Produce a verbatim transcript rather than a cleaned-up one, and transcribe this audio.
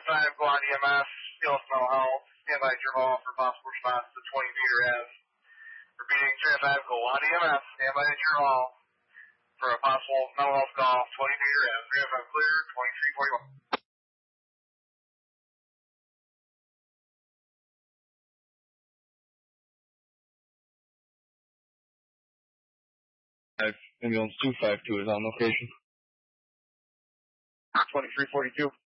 five, go on E M S, Field Mental Health, stand by Jerome for possible response to twenty meter as. Repeating, three five, go on E M S, stand by Jerome for a possible mental health call, twenty meter as. three five clear, twenty-three forty-one. Ambulance two five two is on location. twenty-three forty-two.